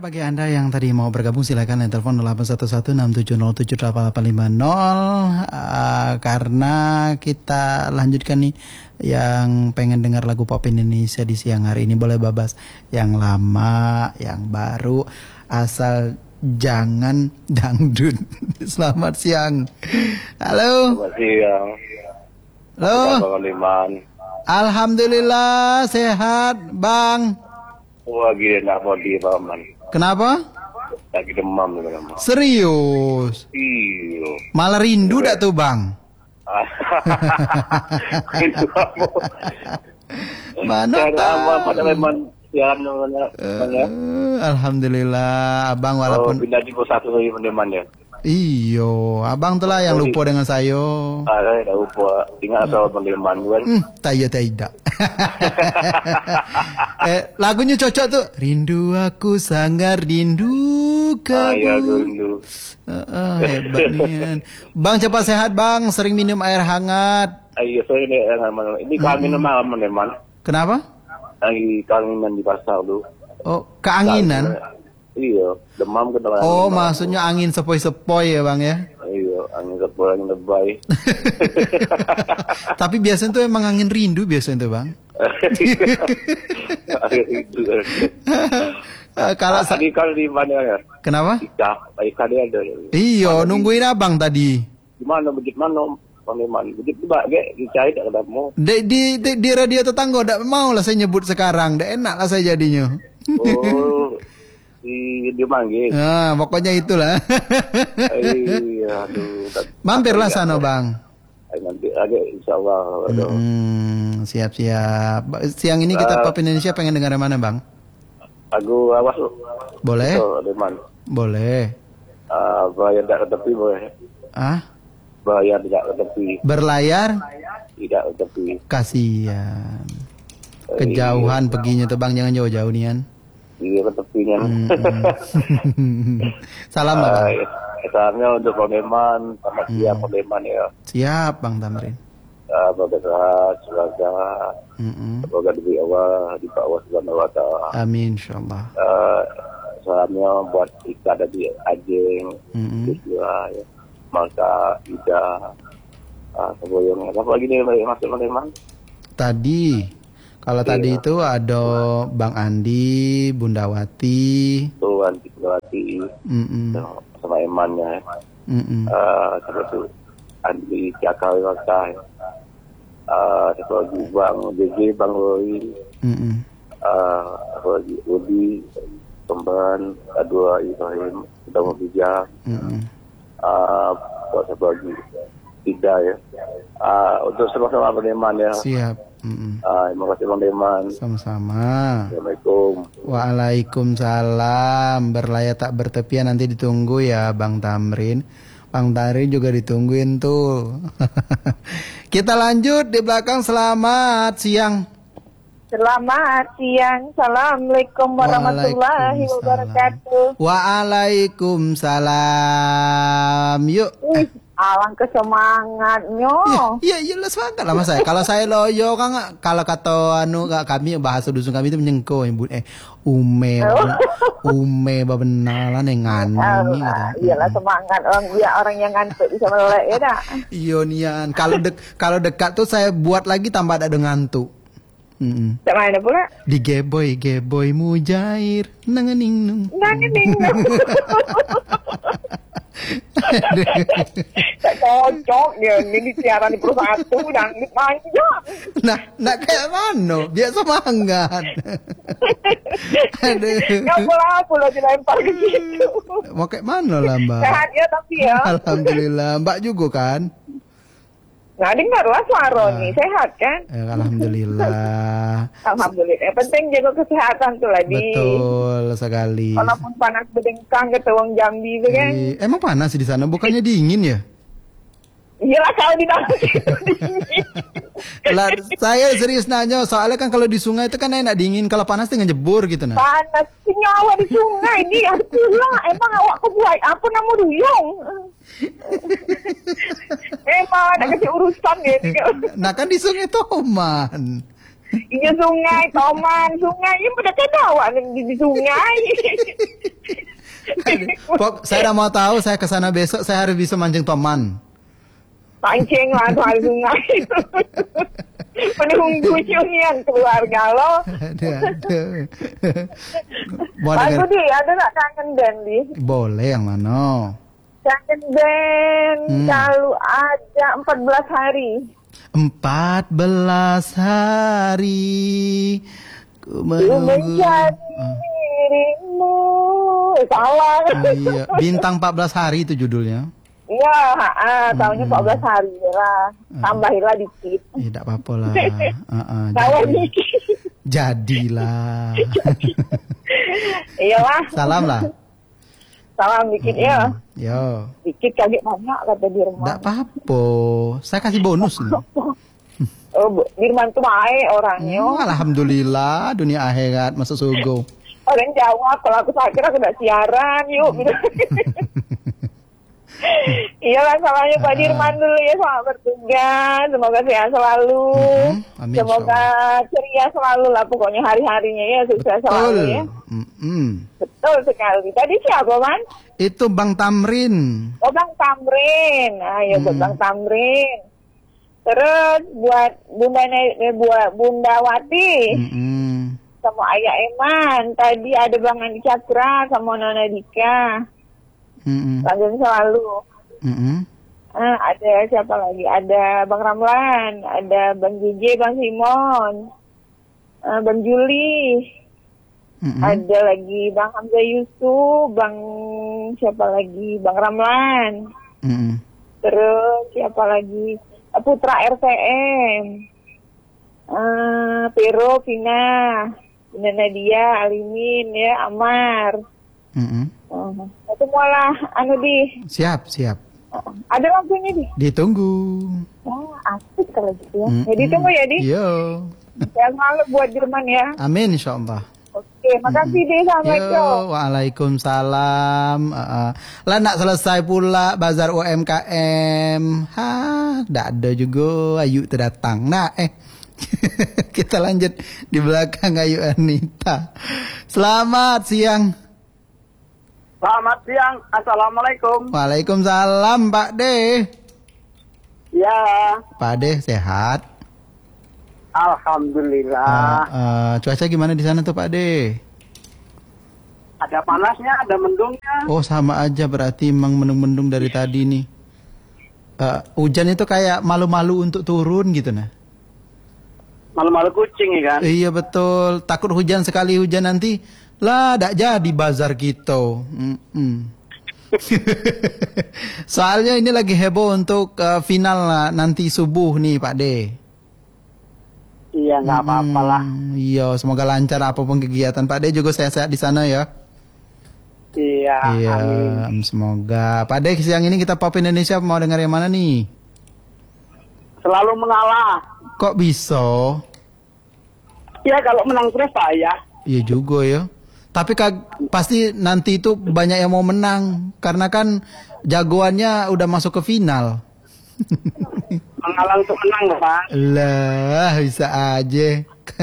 bagi Anda yang tadi mau bergabung silakan yang telepon 081167078850 karena kita lanjutkan nih yang pengen dengar lagu pop Indonesia di siang hari ini boleh babas yang lama, yang baru, asal jangan dangdut. Selamat siang. Halo. Selamat siang. Halo. Bang Liman. Alhamdulillah sehat, Bang. Lagi enak body paman. Kenapa? Lagi demam nih. Serius? Iya. Malah rindu dak tuh, Bang? Itu apa? Mana apa pada Liman siaran mana? Alhamdulillah, Abang walaupun pindah di satu lagi Liman ya. Iyo, Abang tuh lah yang lupa dengan saya. Saya dah lupa. Ingat soal Liman kan? Tidak. Lagunya cocok tuh. Rindu aku sangat rindu kamu. Ya rindu. Hebat nih. Bang cepat sehat Bang, sering minum air hangat. Iya saya ini kami malam Liman. Kenapa? Lagi kangenan di pasar tuh. Oh, keanginan? Iya, demam kedengaran. Oh, maksudnya angin sepoi-sepoi ya Bang ya? Iya, angin sepoi, angin lebay. Tapi biasanya tuh emang angin rindu biasanya tuh Bang. Kalau tadi kan di mana ya? Kenapa? Ikan dia ada. Iya, nungguin Abang tadi. Gimana bejit mana? Paneman bejit juga ge dicari tak ketemu. Di radio tetangga enggak mau lah saya nyebut sekarang, enggak enak lah saya jadinya. Oh. Dia manggil. Nah, pokoknya itulah. Iya, aduh. Mampirlah sana, Bang. Nanti ada insyaallah. Siap-siap. Siang ini kita Pop Indonesia pengen dengar mana, Bang? Lagu awas. Boleh? Boleh. Bayar tidak ke tepi boleh. Bayar tidak ke tepi. Berlayar? Tidak ke tepi. Kasihan. Kejauhan perginya tuh, Bang, jangan jauh-jauh nian. Iya ke tepinya. Salam lah Bang. Salamnya untuk Poleman, selamat siang Poleman ya. Siap Bang Tamrin. Semoga sehat, semoga diberi Allah di bawah Subhanahu wa Ta'ala. Amin insyaallah. Salamnya buat Ika dari Ajeng, Isra, ya. Maka Ida, sebelumnya apa lagi nih masuk Poleman? Kalau tadi itu ada Bang Andi, Bunda Wati. Tuh Andi, Bunda Wati. Sama emannya. Terus itu Andi Cakal Wakta. Terus lagi Bang JJ, Bang Roy. Terus lagi Udi, Kemban, Adua Ibrahim, sudah mau bijak. Terus lagi Ida ya. Untuk sama-sama peneman ya. Siap. Terima kasih Bang Deman. Sama-sama. Assalamualaikum. Waalaikumsalam. Berlayar tak bertepian nanti ditunggu ya Bang Tamrin. Bang Tamrin juga ditungguin tuh. Kita lanjut di belakang. Selamat siang. Selamat siang. Assalamualaikum warahmatullahi wabarakatuh. Waalaikumsalam. Yuk. Alangkah semangatnya. Iya lah semangat lah Mas saya. Kalau saya loyo kan kalau kata kami bahasa dusun kami itu menyengko ume benalan yang ngani gitu. Iyalah semangat orang yang ngantuk bisa melek ya dah. Iya nian. Kalau dekat tuh saya buat lagi tambah ada ngantuk. Tak mana pula? Di geboy mujair nangening. Tak cocok dia ini siaran di perusahaan itu dan panjang. Nah kayak mana? Biar semangat. Nggak pula dilempar ke situ. Mau kayak mana lah Mbak? Sehat ya tapi ya. Alhamdulillah. Mbak juga kan? Nah dengarlah suara nih, sehat kan? Alhamdulillah. Alhamdulillah. Yang penting jaga kesehatan tuh lah di. Betul sekali. Walaupun panas berdengkang ke Tawang Jambi itu kan. Emang panas di sana? Bukannya dingin ya? Iyalah kalau di dalam itu dingin. Lah, saya serius nanya, soalnya kan kalau di sungai itu kan enak dingin, kalau panas tinggal jebur gitu nah. Panas nyawa di sungai ini, akulah emang awak kebuai apa nama duyung. Emang ada kecil urusan gitu. Nah kan di sungai Toman. Iya sungai, Toman, sungai ini pada kena awak di sungai. Pok, saya udah mau tahu, saya ke sana besok, saya harus bisa mancing toman. Pancing lah soal sungai. Menunggu cunian keluarga lo. Aduh. Mau Lagu denger? di, ada nggak kangen band di? Boleh, yang mana? Kangen band kalau ada 14 hari. 14 hari ku Ku menunggu. mencari dirimu. Salah. Iya, bintang 14 hari itu judulnya. Iya, tahunnya 14 hari lah. Tambahilah dikit. Tidak apa-apa lah. Tahu Jadi- dikit. Jadilah. Iyalah, Salam lah. salam dikit ya. Yo. Dikit kaget banyak kata di rumah. Tidak apa-apa. Saya kasih bonus nih. Oh, Dirman tuh baik orangnya. Alhamdulillah dunia akhirat masuk surga. Orang jawab kalau aku sakit aku udah siaran yuk. Gitu. Iyalah salahnya Pak Dirman dulu ya, selamat bertugas. Semoga sehat selalu. Amin, Semoga ceria selalu lah pokoknya hari-harinya ya, sukses selalu ya. Betul sekali. Tadi siapa Man? Itu Bang Tamrin. Oh Bang Tamrin. Ayo buat Bang Tamrin. Terus buat buat Bunda Wati. Sama Ayah Eman. Tadi ada Bang Andi Cakra sama Nona Dika. Lanjut selalu. Ada siapa lagi? Ada Bang Ramlan, ada Bang JJ, Bang Simon, Bang Juli, ada lagi Bang Hamzah Yusuf, Bang siapa lagi? Bang Ramlan. Terus siapa lagi? Putra RTM, Pero, Vina, Nadia, Alimin, ya, Amar. Semualah, di. Siap. Ada lagunya di. Ditunggu. Asik kalau gitu ya. Jadi tunggu ya di. Yo. Saya malu buat Jerman ya. Amin insyaallah. Oke, makasih deh. Assalamualaikum. Yo, waalaikumsalam. Lah nak selesai pula bazar UMKM. Dak ada juga Ayu terdatang. Nah, kita lanjut di belakang Ayu Anita. Selamat siang. Selamat siang, Assalamualaikum. Waalaikumsalam Pak D. Ya, Pak D sehat? Alhamdulillah. Cuaca gimana di sana tuh Pak D? Ada panasnya, ada mendungnya. Oh sama aja berarti emang mendung-mendung dari tadi nih. Hujan itu kayak malu-malu untuk turun gitu nah. Malu-malu kucing ya kan? Iya betul. Takut hujan sekali hujan nanti lah dak jadi bazar kita. Soalnya ini lagi heboh untuk final lah, nanti subuh nih Pak D. Iya nggak apa-apa lah. Iya semoga lancar apapun kegiatan Pak D juga sehat-sehat di sana ya. Iya. Iya semoga. Pak D siang ini kita Pop Indonesia mau dengar yang mana nih? Selalu mengalah. Kok bisa? Ya kalau menang terus payah. Iya juga ya. Tapi pasti nanti itu banyak yang mau menang karena kan jagoannya udah masuk ke final. Mengalah untuk menang, Pak. Lah, bisa aja.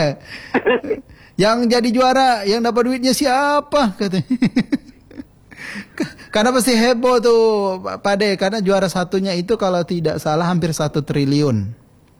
Yang jadi juara, yang dapat duitnya siapa katanya. Karena pasti heboh tuh Pak De, karena juara satunya itu kalau tidak salah hampir 1 triliun.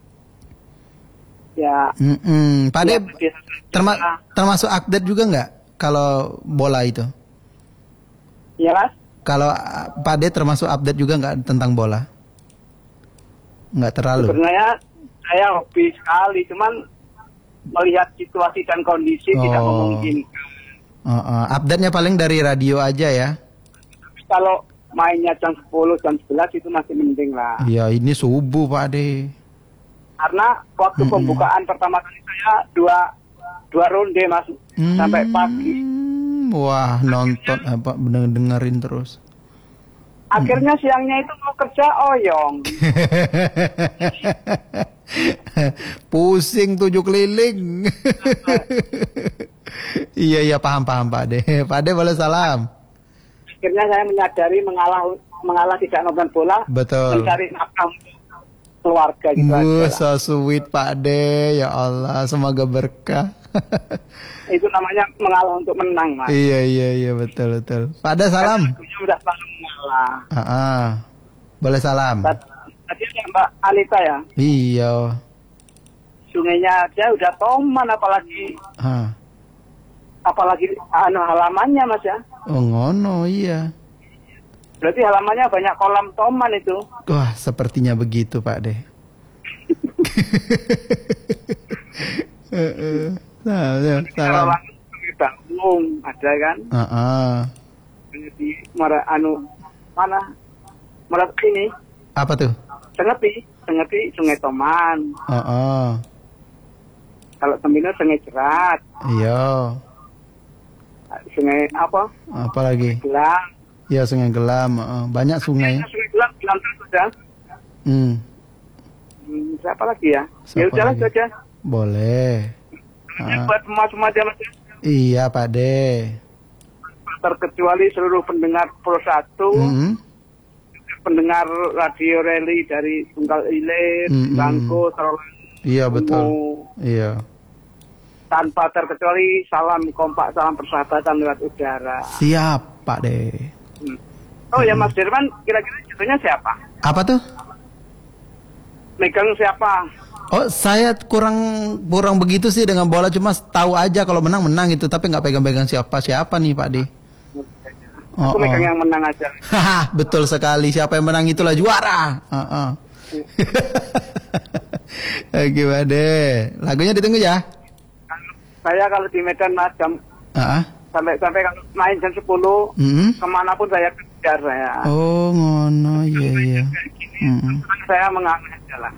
Ya. Pak De, termasuk update juga nggak kalau bola itu? Iya, Mas. Kalau Pak De termasuk update juga nggak tentang bola? Nggak terlalu. Sebenarnya saya hobi sekali, cuman melihat situasi dan kondisi tidak memungkinkan. Update-nya paling dari radio aja ya. Tapi kalau mainnya jam 10, jam 11 itu masih mending lah. Iya, ini subuh Pak De. Karena waktu pembukaan pertama kali saya dua ronde Mas sampai pagi. Wah, nonton apa dengerin terus. Akhirnya siangnya itu mau kerja oyong. Pusing 7 keliling. Iya paham Pak De. Pak De boleh salam. Akhirnya saya menyadari mengalah tidak nonton bola. Betul. Mencari nafkah keluarga gitu aja. So sweet Pak De. Ya Allah, semoga berkah. Itu namanya mengalah untuk menang, Mas. Iya, betul. Pak Ade, salam. Udah selalu mengalah. Boleh salam. Tadi ada Mbak Anita ya? Iya. Sungainya aja udah toman, apalagi halamannya, Mas ya. Oh, ngono, iya. Berarti halamannya banyak kolam toman itu. Wah, sepertinya begitu, Pak De. Salam. Bangun ada kan? Di mana? Merat ini. Apa tuh? Sengeti Sungai Toman. Kalau Tembino Sungai Jerat. Iya. Sungai apa? Apa lagi? Gelam. Iya, Sungai Gelam. Banyak sungai. Sungai Gelam terus aja. Siapa lagi ya? Ya udahlah saja. Boleh. Buat semua aja, Mas. Iya, Pak De. Terkecuali seluruh pendengar Pro 1, pendengar Radio Rally dari Tunggal Ilir, Bangko, Terolan. Iya, betul. Iya. Tanpa terkecuali salam kompak, salam persahabatan lewat udara. Siap, Pak De. Oh ya, Mas Dirman, kira-kira judulnya siapa? Apa tuh? Megang siapa? Oh, saya kurang begitu sih dengan bola, cuma tahu aja kalau menang gitu, tapi nggak pegang-pegang siapa nih, Pak De. Aku megang yang menang aja. Haha, betul sekali. Siapa yang menang itulah juara. Oke, Pak De. Lagunya ditunggu ya. Saya kalau di Medan, Mas, sampai kalau main jam 10, kemanapun saya kejar saya. Oh, ngono, iya. Saya mengalah aja lah.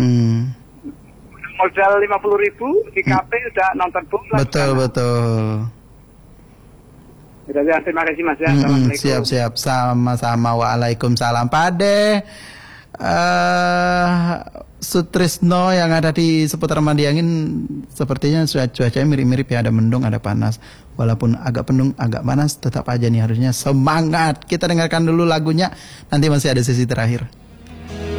Modal 50.000 di kafe udah nonton bola. Betul. Ya, terima kasih, Mas ya. Assalamualaikum. Siap. Sama-sama. Waalaikumsalam. Pak De. Sutrisno yang ada di seputar Madiangin sepertinya cuacanya mirip-mirip ya, ada mendung, ada panas. Walaupun agak mendung, agak panas, tetap aja nih harusnya semangat. Kita dengarkan dulu lagunya, nanti masih ada sesi terakhir.